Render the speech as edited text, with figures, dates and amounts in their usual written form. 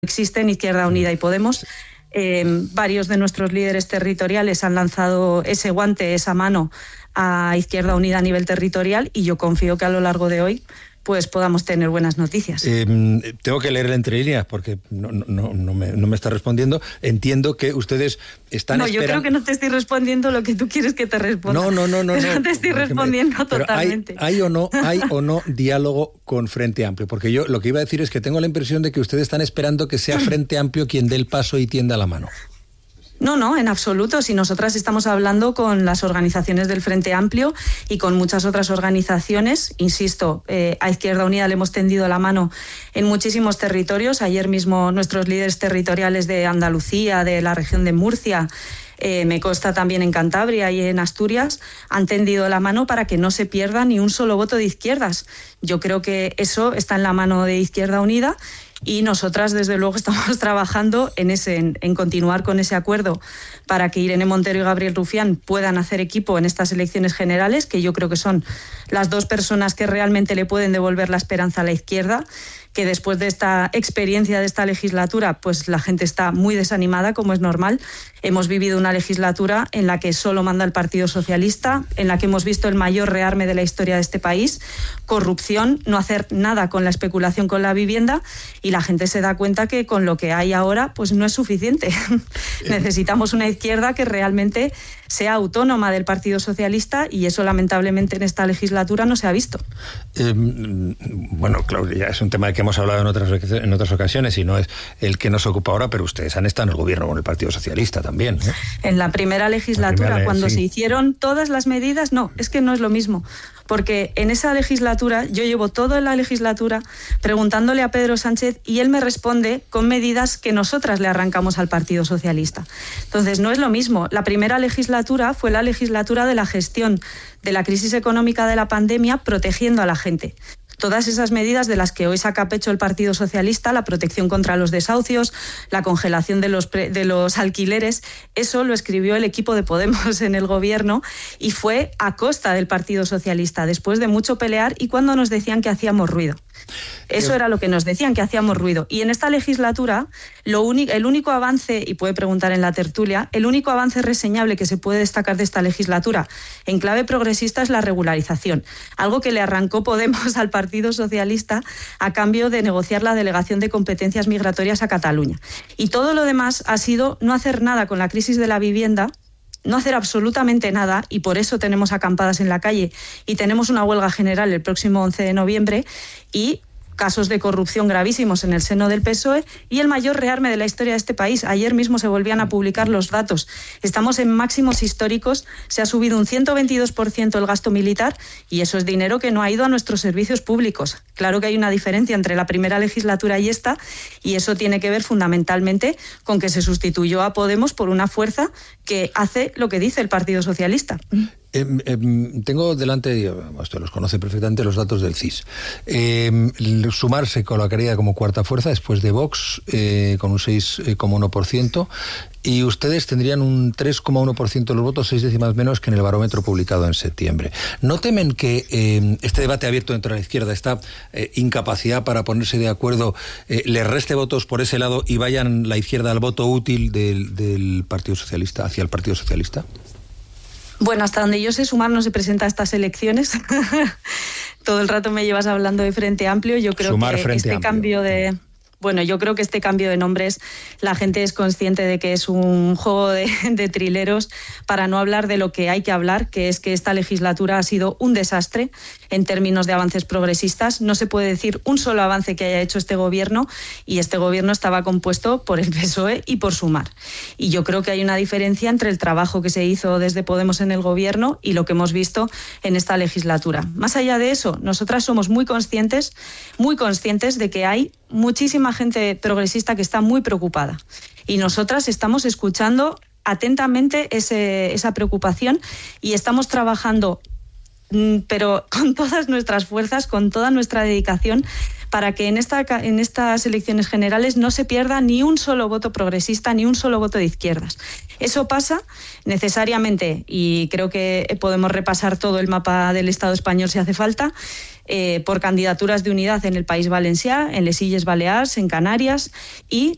existen Izquierda Unida y Podemos. Varios de nuestros líderes territoriales han lanzado ese guante, esa mano a Izquierda Unida a nivel territorial, y yo confío que a lo largo de hoy pues podamos tener buenas noticias. Tengo que leer entre líneas porque no me está respondiendo. Entiendo que ustedes están esperando... yo creo que no te estoy respondiendo lo que tú quieres que te responda. No te estoy respondiendo totalmente. ¿Hay o no diálogo con Frente Amplio? Porque yo lo que iba a decir es que tengo la impresión de que ustedes están esperando que sea Frente Amplio quien dé el paso y tienda la mano. No, en absoluto. Si nosotras estamos hablando con las organizaciones del Frente Amplio y con muchas otras organizaciones, insisto, a Izquierda Unida le hemos tendido la mano en muchísimos territorios. Ayer mismo nuestros líderes territoriales de Andalucía, de la región de Murcia, me consta también en Cantabria y en Asturias, han tendido la mano para que no se pierda ni un solo voto de izquierdas. Yo creo que eso está en la mano de Izquierda Unida. Y nosotras, desde luego, estamos trabajando en continuar con ese acuerdo para que Irene Montero y Gabriel Rufián puedan hacer equipo en estas elecciones generales, que yo creo que son las dos personas que realmente le pueden devolver la esperanza a la izquierda, que después de esta experiencia de esta legislatura, pues la gente está muy desanimada, como es normal. Hemos vivido una legislatura en la que solo manda el Partido Socialista, en la que hemos visto el mayor rearme de la historia de este país, corrupción, no hacer nada con la especulación con la vivienda, y la gente se da cuenta que con lo que hay ahora pues no es suficiente. Necesitamos una izquierda que realmente sea autónoma del Partido Socialista, y eso lamentablemente en esta legislatura no se ha visto. Bueno, Claudia, es un tema del que hemos hablado en otras ocasiones y no es el que nos ocupa ahora, pero ustedes han estado en el gobierno con el Partido Socialista también, ¿eh? En la primera legislatura, cuando se hicieron todas las medidas, es que no es lo mismo. Porque en esa legislatura, yo llevo toda la legislatura preguntándole a Pedro Sánchez y él me responde con medidas que nosotras le arrancamos al Partido Socialista. Entonces, no es lo mismo. La primera legislatura fue la legislatura de la gestión de la crisis económica de la pandemia, protegiendo a la gente. Todas esas medidas de las que hoy saca pecho el Partido Socialista, la protección contra los desahucios, la congelación de los alquileres, eso lo escribió el equipo de Podemos en el gobierno y fue a costa del Partido Socialista, después de mucho pelear y cuando nos decían que hacíamos ruido. Eso era lo que nos decían, que hacíamos ruido. Y en esta legislatura, el único avance, y puede preguntar en la tertulia, el único avance reseñable que se puede destacar de esta legislatura en clave progresista es la regularización, algo que le arrancó Podemos al Partido Socialista a cambio de negociar la delegación de competencias migratorias a Cataluña. Y todo lo demás ha sido no hacer nada con la crisis de la vivienda, no hacer absolutamente nada, y por eso tenemos acampadas en la calle y tenemos una huelga general el próximo 11 de noviembre y casos de corrupción gravísimos en el seno del PSOE y el mayor rearme de la historia de este país. Ayer mismo se volvían a publicar los datos. Estamos en máximos históricos, se ha subido un 122% el gasto militar y eso es dinero que no ha ido a nuestros servicios públicos. Claro que hay una diferencia entre la primera legislatura y esta, y eso tiene que ver fundamentalmente con que se sustituyó a Podemos por una fuerza que hace lo que dice el Partido Socialista. Tengo delante, usted los conoce perfectamente, los datos del CIS. Sumar se colocaría como cuarta fuerza después de Vox, con un 6,1%, y ustedes tendrían un 3,1% de los votos, 6 décimas menos que en el barómetro publicado en septiembre. ¿No temen que este debate abierto dentro de la izquierda, esta incapacidad para ponerse de acuerdo, le reste votos por ese lado y vayan la izquierda al voto útil del Partido Socialista, hacia el Partido Socialista? Bueno, hasta donde yo sé, Sumar no se presenta a estas elecciones. Todo el rato me llevas hablando de Frente Amplio. Yo creo que este cambio de... Bueno, yo creo que este cambio de nombres, la gente es consciente de que es un juego de trileros, para no hablar de lo que hay que hablar, que es que esta legislatura ha sido un desastre en términos de avances progresistas. No se puede decir un solo avance que haya hecho este gobierno, y este gobierno estaba compuesto por el PSOE y por Sumar. Y yo creo que hay una diferencia entre el trabajo que se hizo desde Podemos en el gobierno y lo que hemos visto en esta legislatura. Más allá de eso, nosotras somos muy conscientes de que hay muchísima gente progresista que está muy preocupada, y nosotras estamos escuchando atentamente esa preocupación y estamos trabajando, pero con todas nuestras fuerzas, con toda nuestra dedicación, para que en estas elecciones generales no se pierda ni un solo voto progresista, ni un solo voto de izquierdas. Eso pasa necesariamente, y creo que podemos repasar todo el mapa del Estado español si hace falta, por candidaturas de unidad en el País Valencià, en les Illes Balears, en Canarias, y